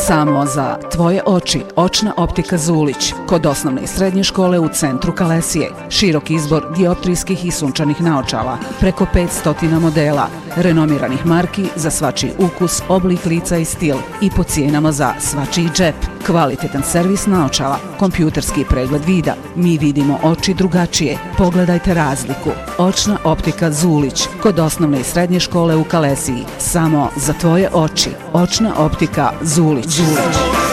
Samo za tvoje oči, očna optika Zulić, kod osnovne i srednje škole u centru Kalesije. Širok izbor dioptrijskih i sunčanih naočala, preko 500 modela, renomiranih marki za svačiji ukus, oblik lica i stil i po cijenama za svačiji džep. Kvalitetan servis naočala, kompjuterski pregled vida. Mi vidimo oči drugačije. Pogledajte razliku. Očna optika Zulić, kod osnovne i srednje škole u Kalesiji. Samo za tvoje oči. Očna optika Zulić.